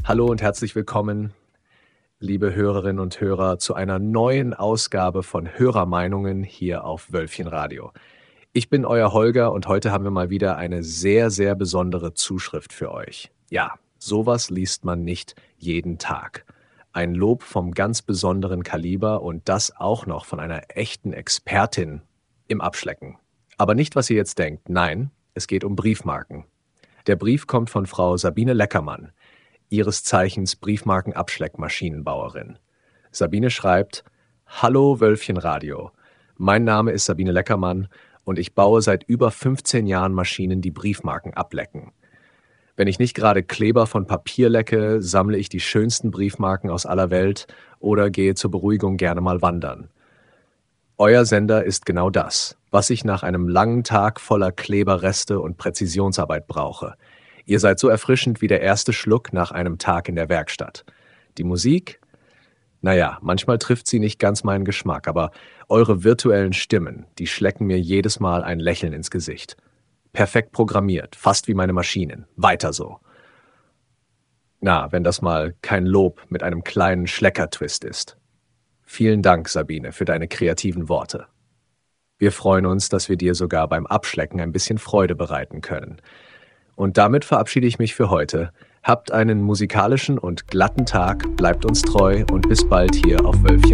Hallo und herzlich willkommen, liebe Hörerinnen und Hörer, zu einer neuen Ausgabe von Hörermeinungen hier auf Wölfchen Radio. Ich bin euer Holger und heute haben wir mal wieder eine sehr, sehr besondere Zuschrift für euch. Ja, sowas liest man nicht jeden Tag. Ein Lob vom ganz besonderen Kaliber und das auch noch von einer echten Expertin im Abschlecken. Aber nicht, was ihr jetzt denkt. Nein, es geht um Briefmarken. Der Brief kommt von Frau Sabine Leckermann, ihres Zeichens Briefmarkenabschleckmaschinenbauerin. Sabine schreibt: Hallo Wölfchen Radio. Mein Name ist Sabine Leckermann und ich baue seit über 15 Jahren Maschinen, die Briefmarken ablecken. Wenn ich nicht gerade Kleber von Papier lecke, sammle ich die schönsten Briefmarken aus aller Welt oder gehe zur Beruhigung gerne mal wandern. Euer Sender ist genau das, was ich nach einem langen Tag voller Kleberreste und Präzisionsarbeit brauche. Ihr seid so erfrischend wie der erste Schluck nach einem Tag in der Werkstatt. Die Musik? Naja, manchmal trifft sie nicht ganz meinen Geschmack, aber eure virtuellen Stimmen, die schlecken mir jedes Mal ein Lächeln ins Gesicht. Perfekt programmiert, fast wie meine Maschinen. Weiter so. Na, wenn das mal kein Lob mit einem kleinen Schlecker-Twist ist. Vielen Dank, Sabine, für deine kreativen Worte. Wir freuen uns, dass wir dir sogar beim Abschlecken ein bisschen Freude bereiten können. Und damit verabschiede ich mich für heute. Habt einen musikalischen und glatten Tag, bleibt uns treu und bis bald hier auf Wölfchen.